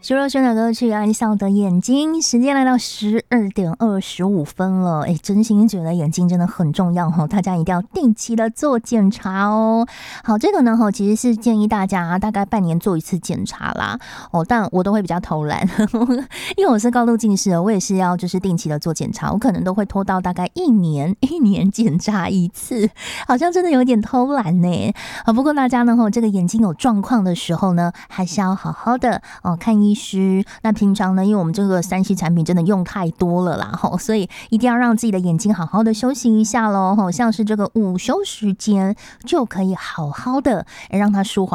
徐若瑄的歌曲《爱笑的眼睛》，时间来到12:25了。真心觉得眼睛真的很重要哦，大家一定要定期的做检查哦。好，这个呢其实是建议大家大概半年做一次检查啦。但我都会比较偷懒，因为我是高度近视的，我也是要就是定期的做检查，我可能都会拖到大概一年检查一次，好像真的有点偷懒呢。不过大家呢这个眼睛有状况的时候呢，还是要好好的看医师。那平常呢，因为我们这个3C 产品真的用太多了啦，所以一定要让自己的眼睛好好的休息一下咯，像是这个午休时间就可以好好的让它舒缓